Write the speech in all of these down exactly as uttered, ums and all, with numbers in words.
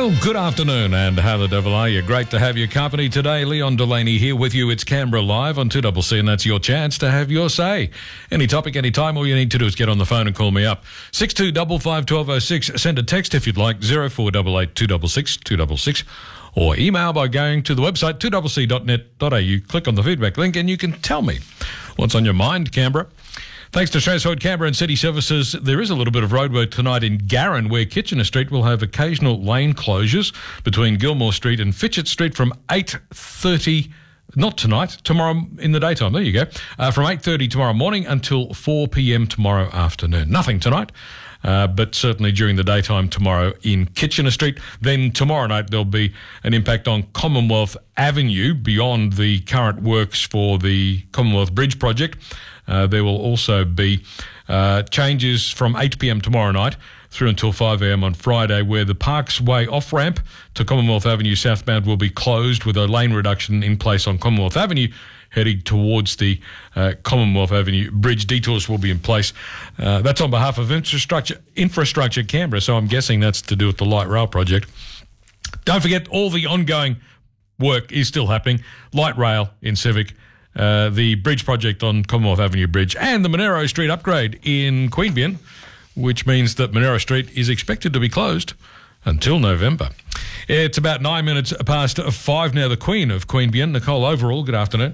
Well, good afternoon, and how the devil are you? Great to have your company today. Leon Delaney here with you. It's Canberra Live on two C C, and that's your chance to have your say. Any topic, any time, all you need to do is get on the phone and call me up. six two five five, one two oh six. Send a text if you'd like, zero four eight eight, two six six, two six six. Or email by going to the website, two c c dot net dot a u. Click on the feedback link and you can tell me what's on your mind, Canberra. Thanks to Transroad Canberra and City Services, there is a little bit of roadwork tonight in Garran, where Kitchener Street will have occasional lane closures between Gilmore Street and Fitchett Street from eight thirty, not tonight, tomorrow in the daytime, there you go, uh, from eight thirty tomorrow morning until four p m tomorrow afternoon. Nothing tonight, uh, but certainly during the daytime tomorrow in Kitchener Street. Then tomorrow night there'll be an impact on Commonwealth Avenue beyond the current works for the Commonwealth Bridge project. Uh, there will also be uh, changes from eight p m tomorrow night through until five a m on Friday, where the Parks Way off-ramp to Commonwealth Avenue southbound will be closed with a lane reduction in place on Commonwealth Avenue heading towards the uh, Commonwealth Avenue Bridge. Detours will be in place. Uh, that's on behalf of Infrastructure, Infrastructure Canberra, so I'm guessing that's to do with the light rail project. Don't forget, all the ongoing work is still happening. Light rail in Civic, Uh, the bridge project on Commonwealth Avenue Bridge, and the Monero Street upgrade in Queanbeyan, which means that Monero Street is expected to be closed until November. It's about nine minutes past five now. The Queen of Queanbeyan, Nicole Overall, good afternoon.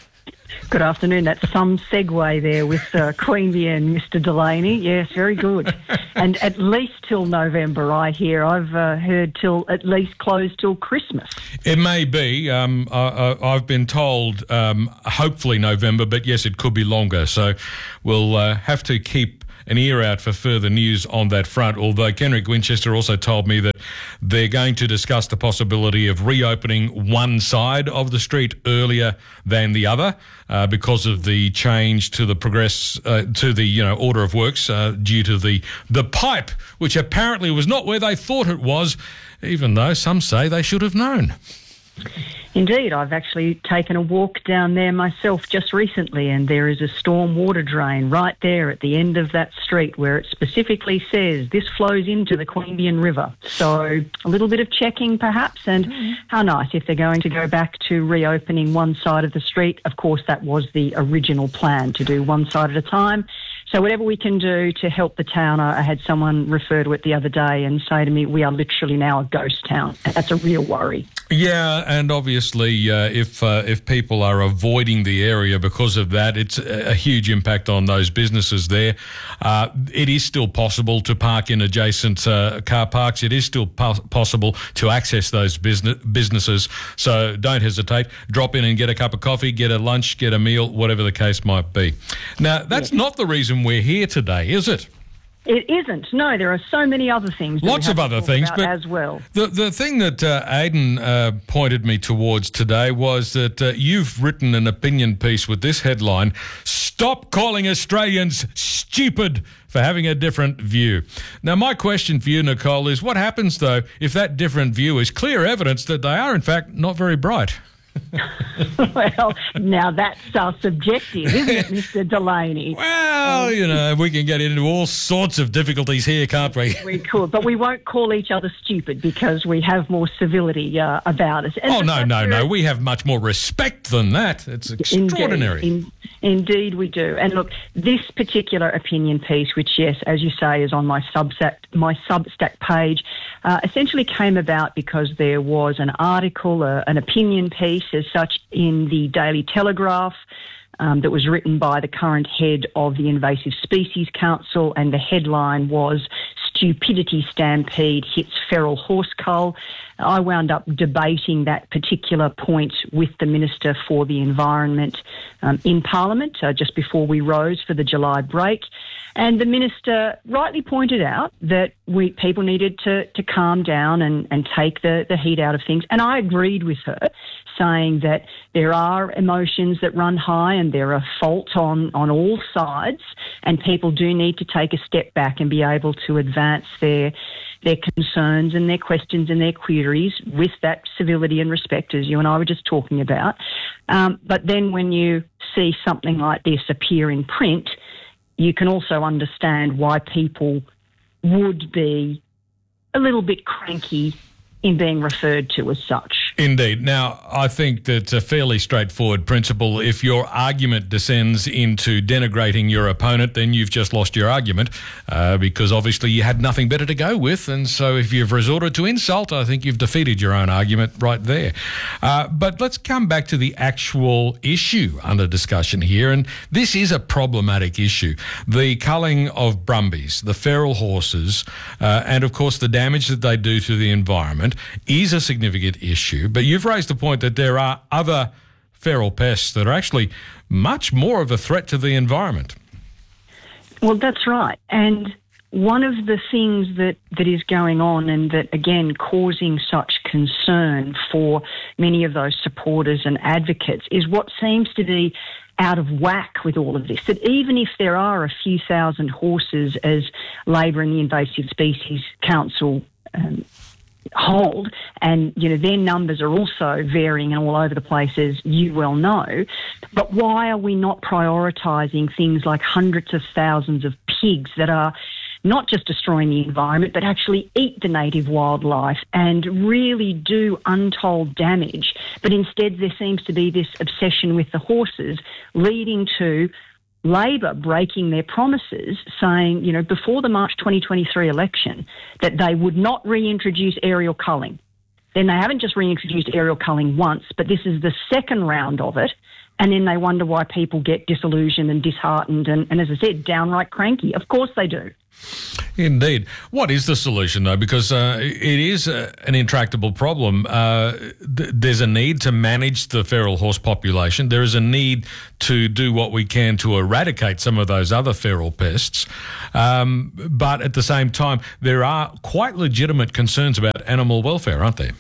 Good afternoon. That's some segue there with uh, Queanbeyan, Mister Delaney. Yes, very good. And at least till November, I hear. I've uh, heard till at least closed till Christmas. It may be. Um, I, I, I've been told um, hopefully November, but yes, it could be longer. So we'll uh, have to keep an ear out for further news on that front, although Kenrick Winchester also told me that they're going to discuss the possibility of reopening one side of the street earlier than the other uh, because of the change to the progress uh, to the you know order of works uh, due to the the pipe, which apparently was not where they thought it was, even though some say they should have known. Indeed, I've actually taken a walk down there myself just recently, and there is a storm water drain right there at the end of that street where it specifically says this flows into the Queanbeyan River. So a little bit of checking perhaps, and mm-hmm. how nice if they're going to go back to reopening one side of the street. Of course, that was the original plan, to do one side at a time. So whatever we can do to help the town, I had someone refer to it the other day and say to me, we are literally now a ghost town. That's a real worry. Yeah, and obviously uh, if uh, if people are avoiding the area because of that, it's a huge impact on those businesses there. Uh, it is still possible to park in adjacent uh, car parks. It is still po- possible to access those business businesses. So don't hesitate. Drop in and get a cup of coffee, get a lunch, get a meal, whatever the case might be. Now, that's yes. not the reason we're here today, is it? It isn't. No, there are so many other things. Lots of other things, but as well. The the thing that uh, Aidan uh, pointed me towards today was that uh, you've written an opinion piece with this headline: "Stop calling Australians stupid for having a different view." Now, my question for you, Nicole, is what happens though if that different view is clear evidence that they are in fact not very bright? Well, now that's uh, subjective, isn't it, Mister Delaney? Well, um, you know, we can get into all sorts of difficulties here, can't we? We could, but we won't call each other stupid because we have more civility uh, about it. And oh, no, no, no. We have much more respect than that. It's extraordinary. Indeed, in, indeed we do. And look, this particular opinion piece, which, yes, as you say, is on my Substack, my Substack page, uh, essentially came about because there was an article, uh, an opinion piece as such in the Daily Telegraph um, that was written by the current head of the Invasive Species Council, and the headline was "Stupidity Stampede Hits Feral Horse Cull." I wound up debating that particular point with the Minister for the Environment um, in Parliament uh, just before we rose for the July break. And the Minister rightly pointed out that we people needed to, to calm down and, and take the, the heat out of things. And I agreed with her, saying that there are emotions that run high and there are fault on, on all sides, and people do need to take a step back and be able to advance their their concerns and their questions and their queries with that civility and respect, as you and I were just talking about. Um, but then when you see something like this appear in print, you can also understand why people would be a little bit cranky in being referred to as such. Indeed. Now, I think that's a fairly straightforward principle. If your argument descends into denigrating your opponent, then you've just lost your argument uh, because obviously you had nothing better to go with. And so if you've resorted to insult, I think you've defeated your own argument right there. Uh, but let's come back to the actual issue under discussion here. And this is a problematic issue. The culling of brumbies, the feral horses, uh, and of course the damage that they do to the environment is a significant issue. But you've raised the point that there are other feral pests that are actually much more of a threat to the environment. Well, that's right. And one of the things that, that is going on and that, again, causing such concern for many of those supporters and advocates is what seems to be out of whack with all of this, that even if there are a few thousand horses, as Labor and the Invasive Species Council um, hold, and you know their numbers are also varying and all over the place, as you well know, but why are we not prioritising things like hundreds of thousands of pigs that are not just destroying the environment but actually eat the native wildlife and really do untold damage? But instead there seems to be this obsession with the horses, leading to Labor breaking their promises, saying, you know, before the March twenty twenty-three election, that they would not reintroduce aerial culling. Then they haven't just reintroduced aerial culling once, but this is the second round of it. And then they wonder why people get disillusioned and disheartened and, and as I said, downright cranky. Of course they do. Indeed. What is the solution, though? Because uh, it is uh, an intractable problem. Uh, th- there's a need to manage the feral horse population. There is a need to do what we can to eradicate some of those other feral pests. Um, but at the same time, there are quite legitimate concerns about animal welfare, aren't there?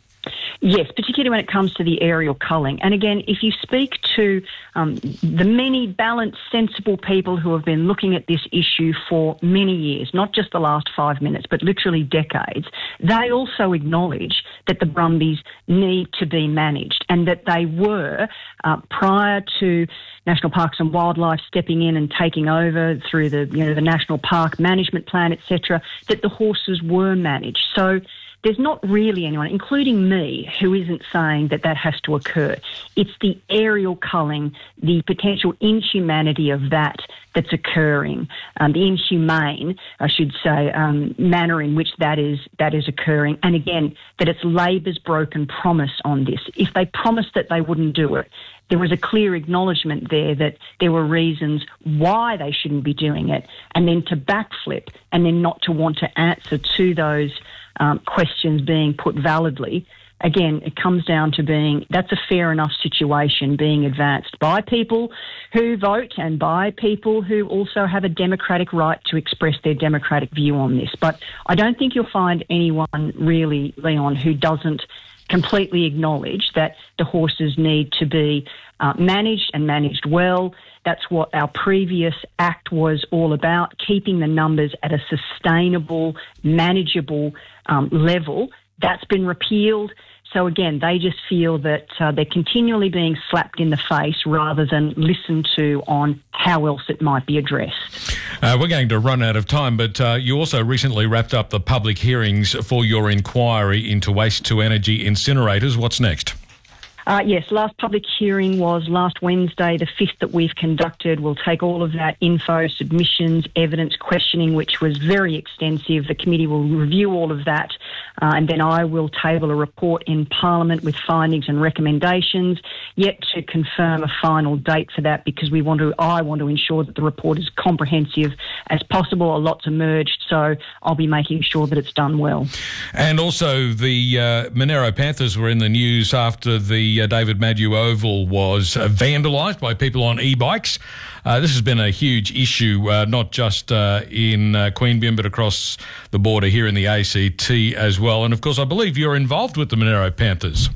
Yes, particularly when it comes to the aerial culling. And again, if you speak to um, the many balanced, sensible people who have been looking at this issue for many years, not just the last five minutes, but literally decades, they also acknowledge that the brumbies need to be managed and that they were, uh, prior to National Parks and Wildlife stepping in and taking over through the, you know, the National Park Management Plan, et cetera, that the horses were managed. So there's not really anyone, including me, who isn't saying that that has to occur. It's the aerial culling, the potential inhumanity of that that's occurring, um, the inhumane, I should say, um, manner in which that is that is occurring. And again, that it's Labor's broken promise on this. If they promised that they wouldn't do it, there was a clear acknowledgement there that there were reasons why they shouldn't be doing it, and then to backflip and then not to want to answer to those Um, questions being put validly. Again, it comes down to being, that's a fair enough situation being advanced by people who vote and by people who also have a democratic right to express their democratic view on this. But I don't think you'll find anyone really, Leon, who doesn't completely acknowledge that the horses need to be uh, managed and managed well. That's what our previous act was all about, keeping the numbers at a sustainable, manageable um, level. That's been repealed. So again, they just feel that uh, they're continually being slapped in the face rather than listened to on how else it might be addressed. Uh, we're going to run out of time, but uh, you also recently wrapped up the public hearings for your inquiry into waste-to-energy incinerators. What's next? Uh, yes, last public hearing was last Wednesday, the fifth that we've conducted. We'll take all of that info, submissions, evidence, questioning, which was very extensive. The committee will review all of that, uh, and then I will table a report in Parliament with findings and recommendations, yet to confirm a final date for that, because we want to, I want to ensure that the report is comprehensive as possible. A lot's emerged, so I'll be making sure that it's done well. And also the uh, Monero Panthers were in the news after the Uh, David Madu Oval was uh, vandalised by people on e-bikes. Uh, this has been a huge issue, uh, not just uh, in uh, Queanbeyan, but across the border here in the A C T as well. And, of course, I believe you're involved with the Monero Panthers.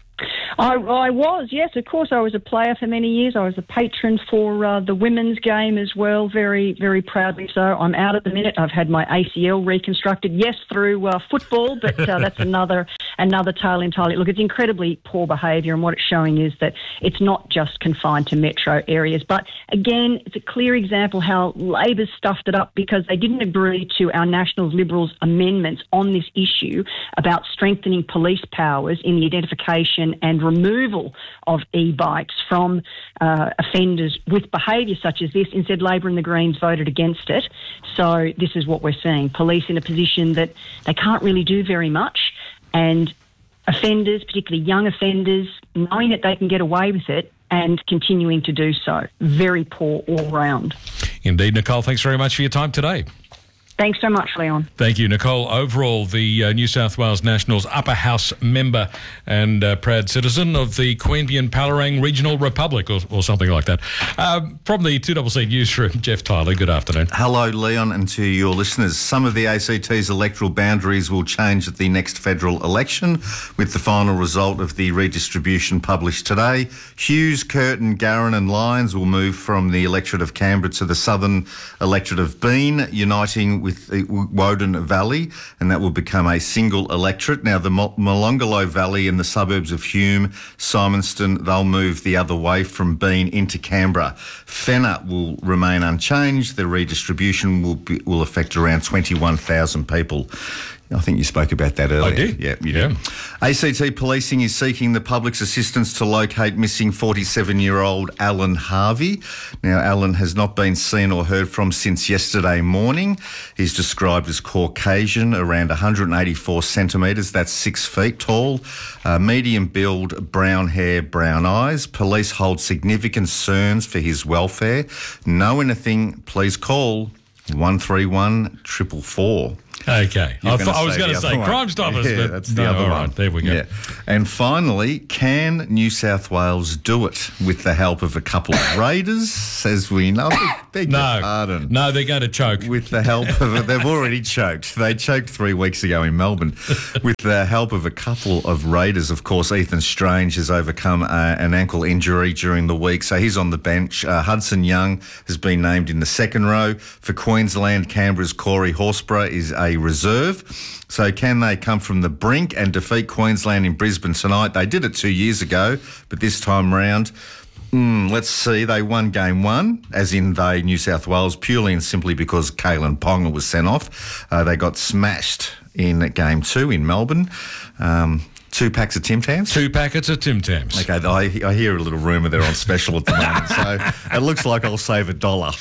I, I was, yes, of course. I was a player for many years. I was a patron for uh, the women's game as well, very, very proudly so. I'm out at the minute. I've had my A C L reconstructed, yes, through uh, football, but uh, that's another another tale entirely. Look, it's incredibly poor behaviour, and what it's showing is that it's not just confined to metro areas. But again, it's a clear example how Labor's stuffed it up because they didn't agree to our Nationals Liberals amendments on this issue about strengthening police powers in the identification and removal of e-bikes from uh, offenders with behaviour such as this. Instead, Labor and the Greens voted against it. So this is what we're seeing. Police in a position that they can't really do very much, and offenders, particularly young offenders, knowing that they can get away with it and continuing to do so. Very poor all round. Indeed, Nicole, thanks very much for your time today. Thanks so much, Leon. Thank you, Nicole. Overall, the uh, New South Wales Nationals Upper House member and uh, proud citizen of the Queanbeyan Palerang Regional Republic, or, or something like that. Uh, from the two C C newsroom, Jeff Tyler, good afternoon. Hello, Leon, and to your listeners. Some of the A C T's electoral boundaries will change at the next federal election, with the final result of the redistribution published today. Hughes, Curtin, Garran and Lyons will move from the electorate of Canberra to the southern electorate of Bean, uniting with with the Woden Valley, and that will become a single electorate. Now, the Molonglo Valley and the suburbs of Hume, Simonston, they'll move the other way from Bean into Canberra. Fenner will remain unchanged. The redistribution will be, will affect around twenty-one thousand people. I think you spoke about that earlier. I did. Yeah, you yeah. did. A C T Policing is seeking the public's assistance to locate missing forty-seven-year-old Alan Harvey. Now, Alan has not been seen or heard from since yesterday morning. He's described as Caucasian, around one hundred eighty-four centimetres, that's six feet tall, uh, medium build, brown hair, brown eyes. Police hold significant concerns for his welfare. Know anything, please call one three one, four four four. Okay. I, th- I was going to say Crime Stoppers, yeah, but that's the no, other all one. Right, there we go. Yeah. And finally, can New South Wales do it with the help of a couple of raiders, as we know? Beg No, your pardon. no, they're going to choke. With the help of, they've already choked. They choked three weeks ago in Melbourne. With the help of a couple of raiders, of course, Ethan Strange has overcome uh, an ankle injury during the week, so he's on the bench. Uh, Hudson Young has been named in the second row. For Queensland, Canberra's Corey Horsburgh is a reserve. So can they come from the brink and defeat Queensland in Brisbane tonight? They did it two years ago, but this time round, mm, let's see, they won game one, as in they, New South Wales, purely and simply because Kalen Ponga was sent off. Uh, they got smashed in game two in Melbourne. Um, Two packs of Tim Tams? Two packets of Tim Tams. Okay, I, I hear a little rumour they're on special at the moment, so it looks like I'll save a dollar.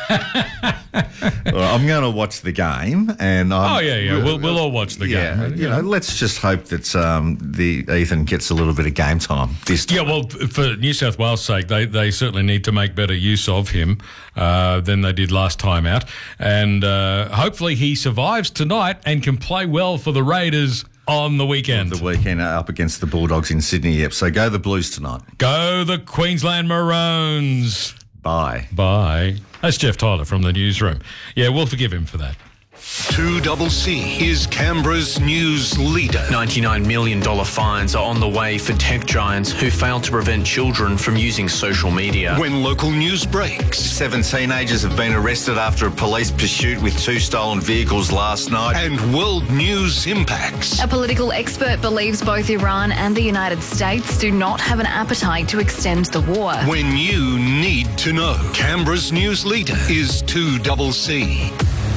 Well, I'm going to watch the game, and I'm, oh yeah, yeah, we'll we'll all watch the yeah, game. you know, let's just hope that um, the Ethan gets a little bit of game time this time. Yeah, well, for New South Wales' sake, they they certainly need to make better use of him uh, than they did last time out, and uh, hopefully he survives tonight and can play well for the Raiders on the weekend. The weekend up against the Bulldogs in Sydney, yep. So go the Blues tonight. Go the Queensland Maroons. Bye. Bye. That's Jeff Tyler from the newsroom. Yeah, we'll forgive him for that. two C C is Canberra's news leader. ninety-nine million dollars fines are on the way for tech giants who failed to prevent children from using social media. When local news breaks. Seven teenagers have been arrested after a police pursuit with two stolen vehicles last night. And world news impacts. A political expert believes both Iran and the United States do not have an appetite to extend the war. When you need to know. Canberra's news leader is two C C.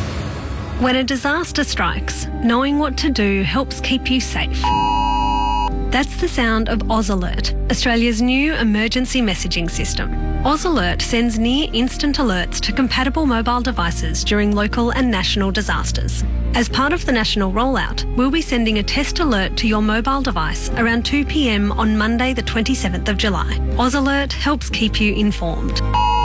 When a disaster strikes, knowing what to do helps keep you safe. That's the sound of AusAlert, Australia's new emergency messaging system. AusAlert sends near-instant alerts to compatible mobile devices during local and national disasters. As part of the national rollout, we'll be sending a test alert to your mobile device around two p.m. on Monday the twenty-seventh of July. AusAlert helps keep you informed.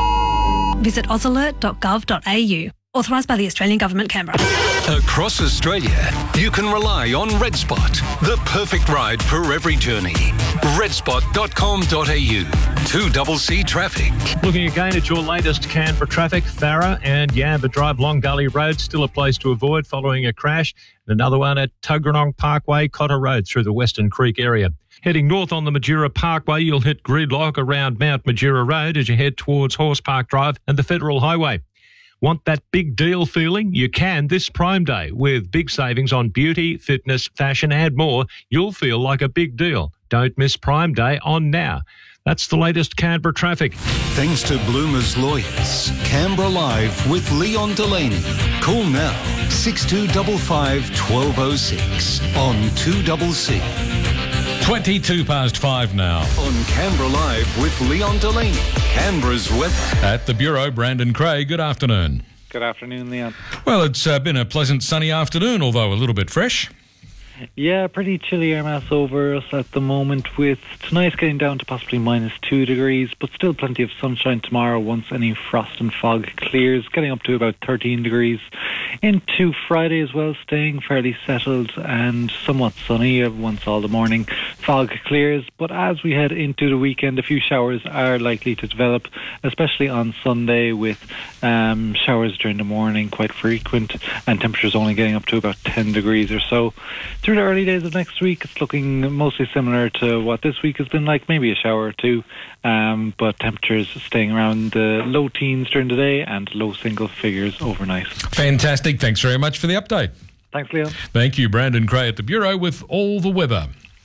Visit aus alert dot gov dot a u. Authorised by the Australian Government, Canberra. Across Australia, you can rely on RedSpot, the perfect ride for every journey. red spot dot com dot a u. two C C traffic. Looking again at your latest Canberra traffic, Farrer and Yamba Drive, Long Gully Road, still a place to avoid following a crash. And another one at Tuggeranong Parkway, Cotter Road through the Western Creek area. Heading north on the Majura Parkway, you'll hit gridlock around Mount Majura Road as you head towards Horse Park Drive and the Federal Highway. Want that big deal feeling? You can this Prime Day. With big savings on beauty, fitness, fashion and more, you'll feel like a big deal. Don't miss Prime Day on Now. That's the latest Canberra traffic. Thanks to Bloomer's Lawyers. Canberra Live with Leon Delaney. Call now six two five five, one two zero six on two C C. twenty-two past five now. On Canberra Live with Leon Delaney. Canberra's weather. At the Bureau, Brandon Craig, good afternoon. Good afternoon, Leon. Well, it's uh, been a pleasant sunny afternoon, although a little bit fresh. Yeah, pretty chilly air mass over us at the moment, with tonight getting down to possibly minus two degrees, but still plenty of sunshine tomorrow once any frost and fog clears, getting up to about thirteen degrees. Into Friday as well, staying fairly settled and somewhat sunny once all the morning fog clears. But as we head into the weekend, a few showers are likely to develop, especially on Sunday, with um, showers during the morning quite frequent, and temperatures only getting up to about ten degrees or so. Through the early days of next week, it's looking mostly similar to what this week has been like, maybe a shower or two, um, but temperatures staying around the low teens during the day and low single figures overnight. Fantastic. Thanks very much for the update. Thanks, Leon. Thank you, Brandon Cray at the Bureau with all the weather.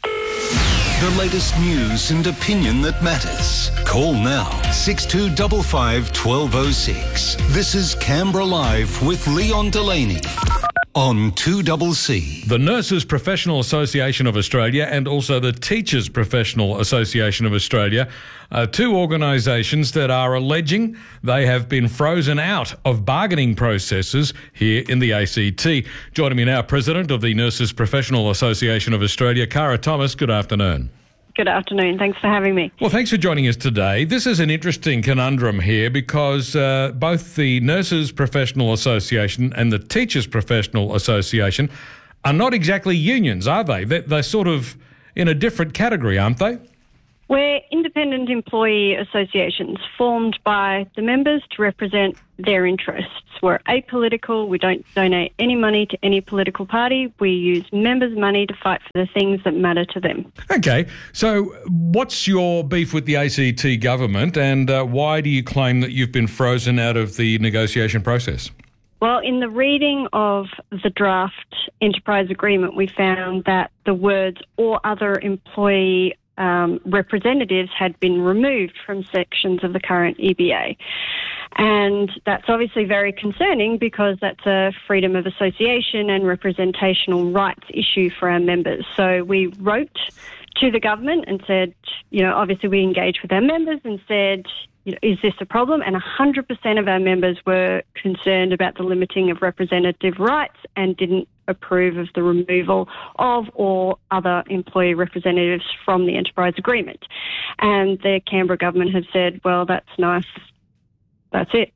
The latest news and opinion that matters. Call now six two five five, one two zero six. This is Canberra Live with Leon Delaney. On two C C. The Nurses Professional Association of Australia and also the Teachers Professional Association of Australia are two organisations that are alleging they have been frozen out of bargaining processes here in the A C T. Joining me now, President of the Nurses Professional Association of Australia, Cara Thomas. Good afternoon. Good afternoon. Thanks for having me. Well, thanks for joining us today. This is an interesting conundrum here because uh, both the Nurses Professional Association and the Teachers Professional Association are not exactly unions, are they? They're, they're sort of in a different category, aren't they? We're independent employee associations formed by the members to represent their interests. We're apolitical. We don't donate any money to any political party. We use members' money to fight for the things that matter to them. Okay, so what's your beef with the A C T government, and uh, why do you claim that you've been frozen out of the negotiation process? Well, in the reading of the draft enterprise agreement, we found that the words or other employee Um, representatives had been removed from sections of the current E B A. And that's obviously very concerning because that's a freedom of association and representational rights issue for our members. So we wrote to the government and said, you know, obviously we engaged with our members and said, you know, is this a problem? And one hundred percent of our members were concerned about the limiting of representative rights and didn't approve of the removal of or other employee representatives from the enterprise agreement. And the Canberra government have said, well, that's nice. That's it.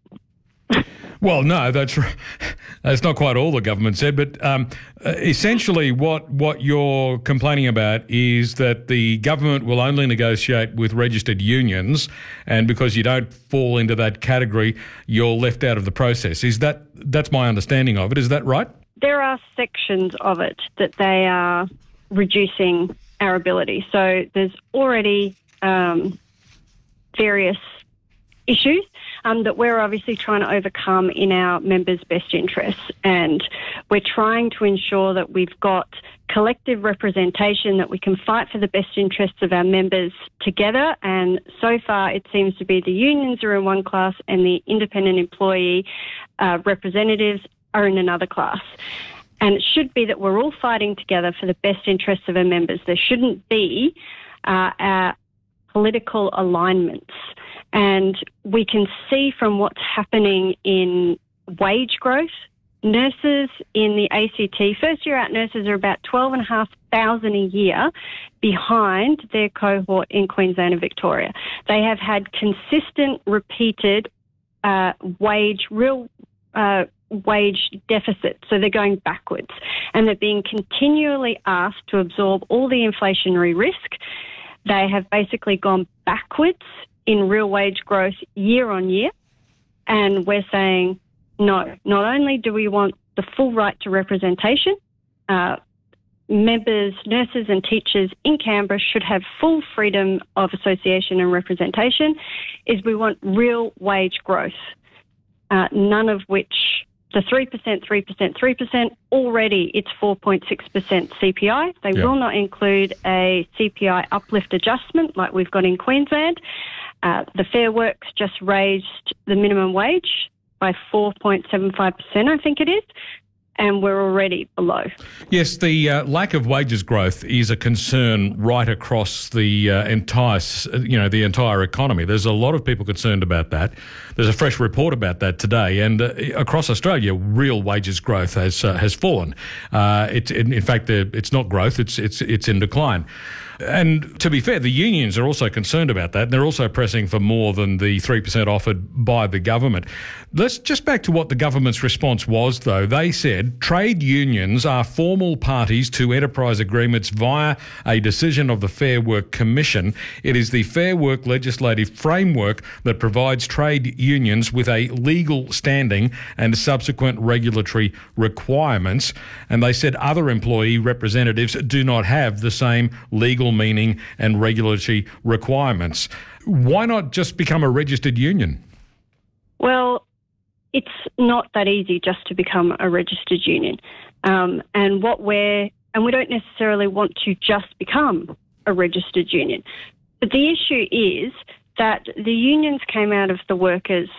Well, no, that's that's not quite all the government said, but um, essentially what what you're complaining about is that the government will only negotiate with registered unions, and because you don't fall into that category, you're left out of the process. Is that that's my understanding of it? Is that right? There are sections of it that they are reducing our ability. So there's already um, various issues um, that we're obviously trying to overcome in our members' best interests. And we're trying to ensure that we've got collective representation, that we can fight for the best interests of our members together. And so far, it seems to be the unions are in one class and the independent employee uh, representatives are in another class. And it should be that we're all fighting together for the best interests of our members. There shouldn't be uh, our political alignments. And we can see from what's happening in wage growth, nurses in the A C T, first year out nurses are about twelve and a half thousand a year behind their cohort in Queensland and Victoria. They have had consistent, repeated uh, wage, real uh, wage deficits. So they're going backwards, and they're being continually asked to absorb all the inflationary risk. They have basically gone backwards in real wage growth year on year. And we're saying, no, not only do we want the full right to representation, uh, members, nurses and teachers in Canberra should have full freedom of association and representation, is we want real wage growth. uh, none of which, the three percent, three percent, three percent, already it's four point six percent C P I. They Yeah. will not include a C P I uplift adjustment like we've got in Queensland. Uh, the Fair Works just raised the minimum wage by four point seven five percent, I think it is, and we're already below. Yes, the uh, lack of wages growth is a concern right across the uh, entire, s- you know, the entire economy. There's a lot of people concerned about that. There's a fresh report about that today, and uh, across Australia, real wages growth has uh, has fallen. Uh, it, in, in fact, the, it's not growth; it's it's it's in decline. And to be fair, the unions are also concerned about that. They're also pressing for more than the three percent offered by the government. Let's just back to what the government's response was, though. They said trade unions are formal parties to enterprise agreements via a decision of the Fair Work Commission. It is the Fair Work legislative framework that provides trade unions with a legal standing and subsequent regulatory requirements. And they said other employee representatives do not have the same legal meaning and regulatory requirements. Why not just become a registered union? Well, it's not that easy just to become a registered union. Um, and what we're, and we don't necessarily want to just become a registered union. But the issue is that the unions came out of the workers,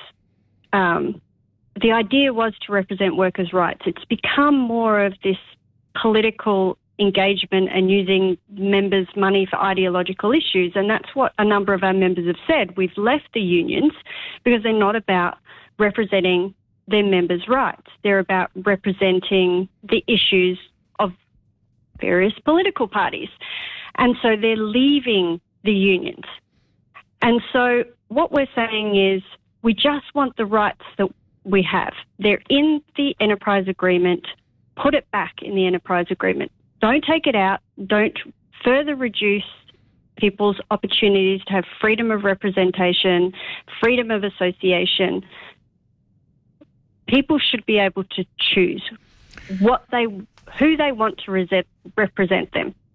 um, the idea was to represent workers' rights. It's become more of this political engagement and using members' money for ideological issues. And that's what a number of our members have said. We've left the unions because they're not about representing their members' rights. They're about representing the issues of various political parties. And so they're leaving the unions. And so what we're saying is we just want the rights that we have. They're in the enterprise agreement. Put it back in the enterprise agreement. Don't take it out. Don't further reduce people's opportunities to have freedom of representation, freedom of association. People should be able to choose what they, who they want to rese- represent them.